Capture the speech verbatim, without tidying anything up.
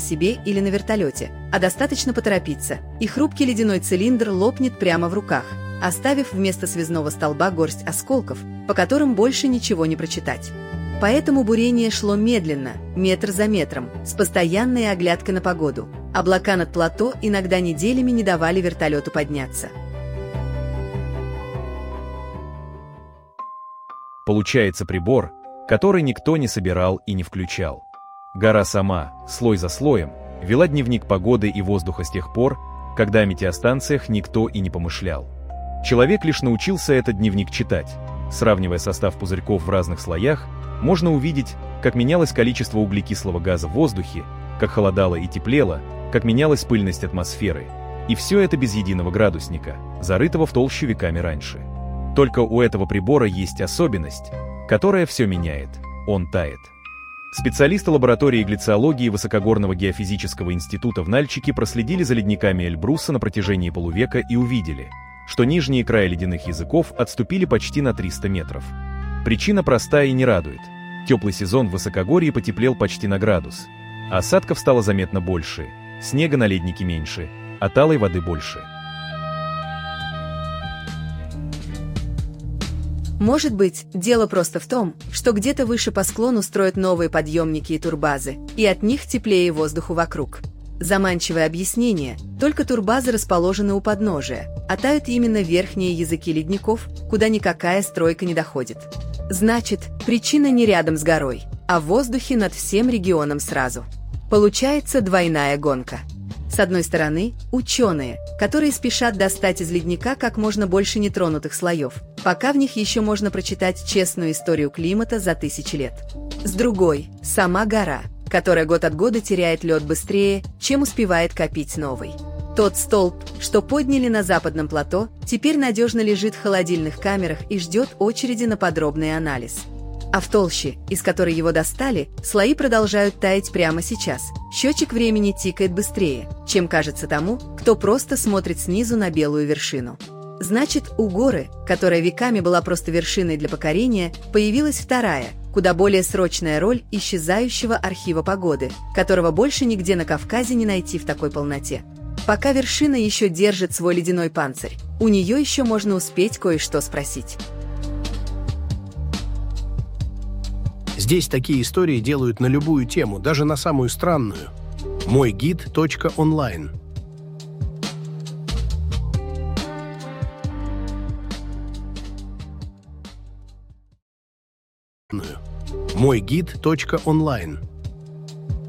себе или на вертолете, а достаточно поторопиться, и хрупкий ледяной цилиндр лопнет прямо в руках, оставив вместо связного столба горсть осколков, по которым больше ничего не прочитать. Поэтому бурение шло медленно, метр за метром, с постоянной оглядкой на погоду. Облака над плато иногда неделями не давали вертолету подняться. Получается прибор, который никто не собирал и не включал. Гора сама, слой за слоем, вела дневник погоды и воздуха с тех пор, когда о метеостанциях никто и не помышлял. Человек лишь научился этот дневник читать. Сравнивая состав пузырьков в разных слоях, можно увидеть, как менялось количество углекислого газа в воздухе, как холодало и теплело, как менялась пыльность атмосферы. И все это без единого градусника, зарытого в толщу веками раньше. Только у этого прибора есть особенность, которая все меняет – он тает. Специалисты лаборатории глициологии Высокогорного геофизического института в Нальчике проследили за ледниками Эльбруса на протяжении полувека и увидели, что нижние края ледяных языков отступили почти на триста метров. Причина простая и не радует. Теплый сезон в высокогорье потеплел почти на градус. Осадков стало заметно больше, снега на леднике меньше, а талой воды больше. Может быть, дело просто в том, что где-то выше по склону строят новые подъемники и турбазы, и от них теплее воздуху вокруг. Заманчивое объяснение, только турбазы расположены у подножия, а тают именно верхние языки ледников, куда никакая стройка не доходит. Значит, причина не рядом с горой, а в воздухе над всем регионом сразу. Получается двойная гонка. С одной стороны, ученые, которые спешат достать из ледника как можно больше нетронутых слоев, пока в них еще можно прочитать честную историю климата за тысячи лет. С другой, сама гора, которая год от года теряет лед быстрее, чем успевает копить новый. Тот столб, что подняли на западном плато, теперь надежно лежит в холодильных камерах и ждет очереди на подробный анализ. А в толще, из которой его достали, слои продолжают таять прямо сейчас. Счетчик времени тикает быстрее, чем кажется тому, кто просто смотрит снизу на белую вершину. Значит, у горы, которая веками была просто вершиной для покорения, появилась вторая, куда более срочная роль исчезающего архива погоды, которого больше нигде на Кавказе не найти в такой полноте. Пока вершина еще держит свой ледяной панцирь, у нее еще можно успеть кое-что спросить. Здесь такие истории делают на любую тему, даже на самую странную. мой гид точка онлайн. мой гид точка онлайн.